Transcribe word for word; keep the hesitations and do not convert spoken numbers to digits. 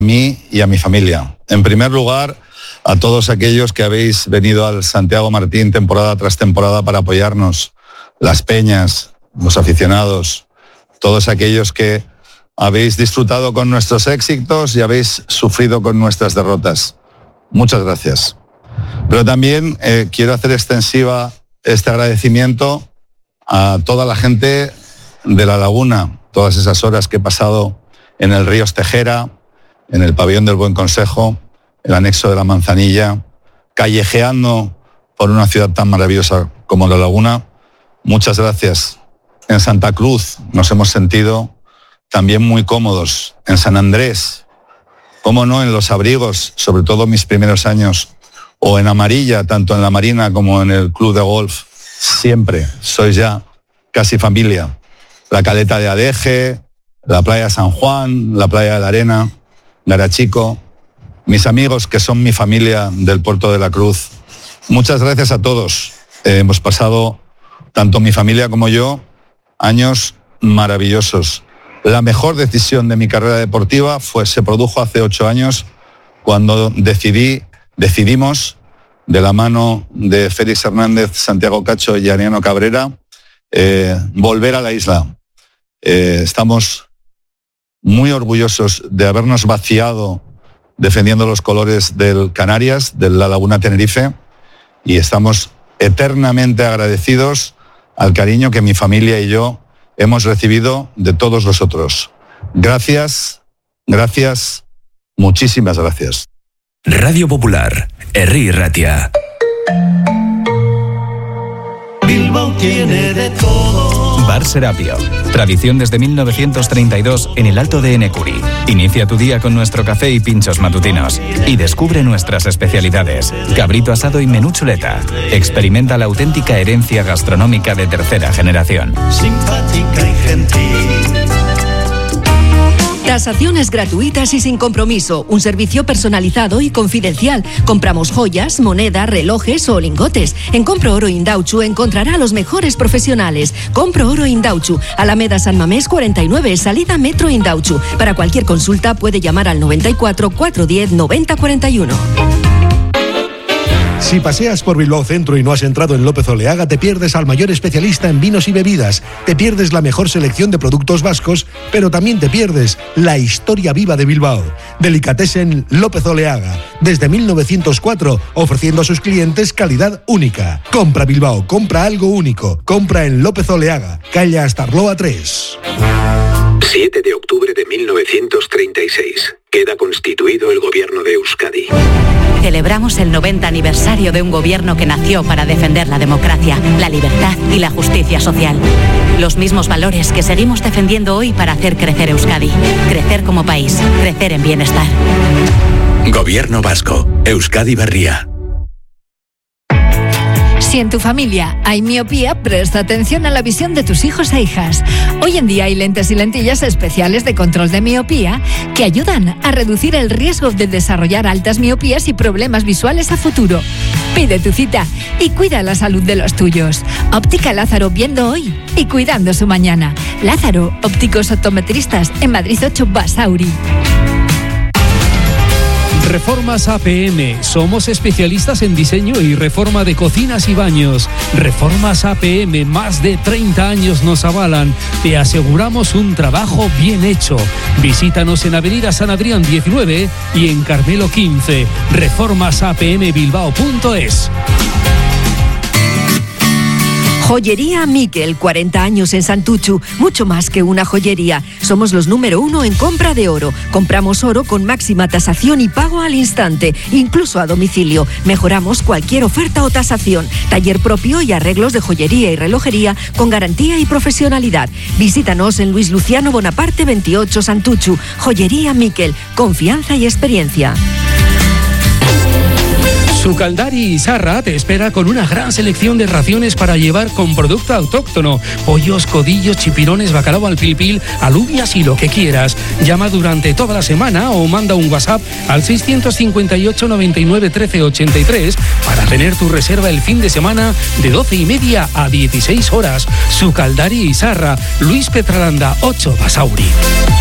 mí y a mi familia. En primer lugar, a todos aquellos que habéis venido al Santiago Martín temporada tras temporada para apoyarnos, las peñas, los aficionados, todos aquellos que habéis disfrutado con nuestros éxitos y habéis sufrido con nuestras derrotas. Muchas gracias. Pero también eh, quiero hacer extensiva este agradecimiento a toda la gente de La Laguna, todas esas horas que he pasado en el Ríos Tejera, en el Pabellón del Buen Consejo, el anexo de la Manzanilla, callejeando por una ciudad tan maravillosa como La Laguna. Muchas gracias. En Santa Cruz nos hemos sentido también muy cómodos. En San Andrés, cómo no, en los abrigos, sobre todo mis primeros años, o en Amarilla, tanto en la Marina como en el club de golf, siempre sois ya casi familia. La Caleta de Adeje, la playa San Juan, la playa de la Arena, Garachico, mis amigos que son mi familia del Puerto de la Cruz. Muchas gracias a todos. Eh, hemos pasado, tanto mi familia como yo, años maravillosos. La mejor decisión de mi carrera deportiva fue, se produjo hace ocho años, cuando decidí, decidimos, de la mano de Félix Hernández, Santiago Cacho y Ariano Cabrera, eh, volver a la isla. Eh, estamos muy orgullosos de habernos vaciado defendiendo los colores del Canarias, de la Laguna Tenerife, y estamos eternamente agradecidos al cariño que mi familia y yo hemos recibido de todos vosotros. Gracias, gracias, muchísimas gracias. Radio Popular, Herri Ratia. Bilbao tiene de todo. Bar Serapio. Tradición desde mil novecientos treinta y dos en el Alto de Enecuri. Inicia tu día con nuestro café y pinchos matutinos. Y descubre nuestras especialidades. Cabrito asado y menú chuleta. Experimenta la auténtica herencia gastronómica de tercera generación. Simpática y gentil. Tasaciones gratuitas y sin compromiso. Un servicio personalizado y confidencial. Compramos joyas, moneda, relojes o lingotes. En Compro Oro Indauchu encontrará a los mejores profesionales. Compro Oro Indauchu, Alameda San Mamés cuarenta y nueve, salida Metro Indauchu. Para cualquier consulta puede llamar al noventa y cuatro, cuatrocientos diez, noventa cuarenta y uno. Si paseas por Bilbao Centro y no has entrado en López Oleaga, te pierdes al mayor especialista en vinos y bebidas, te pierdes la mejor selección de productos vascos, pero también te pierdes la historia viva de Bilbao. Delicatessen López Oleaga, desde mil novecientos cuatro, ofreciendo a sus clientes calidad única. Compra Bilbao, compra algo único, compra en López Oleaga, calle Astarloa tres. siete de octubre de mil novecientos treinta y seis. Queda constituido el gobierno de Euskadi. Celebramos el noventa aniversario de un gobierno que nació para defender la democracia, la libertad y la justicia social. Los mismos valores que seguimos defendiendo hoy para hacer crecer Euskadi. Crecer como país, crecer en bienestar. Gobierno vasco, Euskadi Berria. Si en tu familia hay miopía, presta atención a la visión de tus hijos e hijas. Hoy en día hay lentes y lentillas especiales de control de miopía que ayudan a reducir el riesgo de desarrollar altas miopías y problemas visuales a futuro. Pide tu cita y cuida la salud de los tuyos. Óptica Lázaro, viendo hoy y cuidando su mañana. Lázaro, ópticos optometristas, en Madrid ocho, Basauri. Reformas A P M. Somos especialistas en diseño y reforma de cocinas y baños. Reformas A P M, más de treinta años nos avalan. Te aseguramos un trabajo bien hecho. Visítanos en Avenida San Adrián diecinueve y en Carmelo quince. reformas a p m bilbao punto es. Joyería Miquel, cuarenta años en Santuchu, mucho más que una joyería. Somos los número uno en compra de oro. Compramos oro con máxima tasación y pago al instante, incluso a domicilio. Mejoramos cualquier oferta o tasación. Taller propio y arreglos de joyería y relojería con garantía y profesionalidad. Visítanos en Luis Luciano Bonaparte veintiocho, Santuchu. Joyería Miquel, confianza y experiencia. Sucaldari Izarra te espera con una gran selección de raciones para llevar con producto autóctono. Pollos, codillos, chipirones, bacalao al pil pil, alubias y lo que quieras. Llama durante toda la semana o manda un WhatsApp al seiscientos cincuenta y ocho, noventa y nueve, trece, ochenta y tres para tener tu reserva el fin de semana de doce y media a dieciséis horas. Sucaldari Izarra, Luis Petralanda ocho, Basauri.